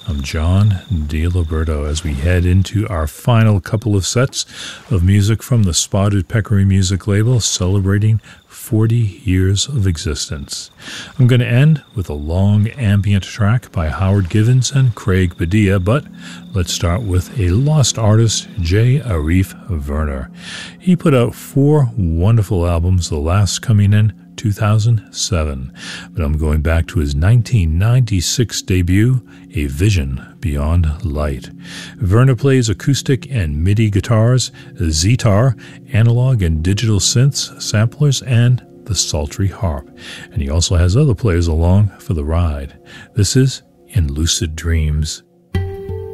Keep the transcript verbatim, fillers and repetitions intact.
I'm John DiLiberto as we head into our final couple of sets of music from the Spotted Peccary music label celebrating forty years of existence. I'm going to end with a long ambient track by Howard Givens and Craig Padilla, but let's start with a lost artist, J. Arif Werner. He put out four wonderful albums, the last coming in two thousand seven, but I'm going back to his nineteen ninety-six debut, A Vision Beyond Light. Werner plays acoustic and MIDI guitars, Zetar, analog and digital synths, samplers, and the sultry harp. And he also has other players along for the ride. This is In Lucid Dreams.